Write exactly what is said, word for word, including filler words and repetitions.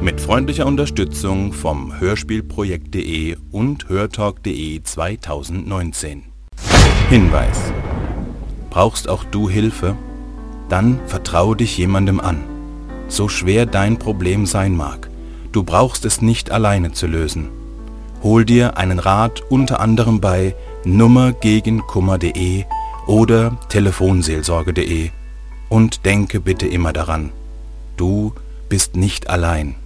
Mit freundlicher Unterstützung vom Hörspielprojekt punkt de und hörtalk punkt de zweitausendneunzehn. Hinweis: Brauchst auch du Hilfe? Dann vertraue dich jemandem an. So schwer dein Problem sein mag, du brauchst es nicht alleine zu lösen. Hol dir einen Rat unter anderem bei nummergegenkummer punkt de oder telefonseelsorge punkt de und denke bitte immer daran, du bist nicht allein.